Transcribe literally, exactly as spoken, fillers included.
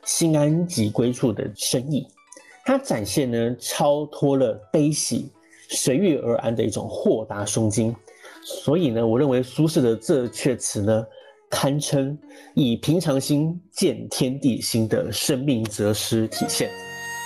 心安即归处的深意。它展现呢超脱了悲喜，随遇而安的一种豁达胸襟。所以呢，我认为苏轼的这阙词呢，堪称以平常心见天地心的生命哲诗体现。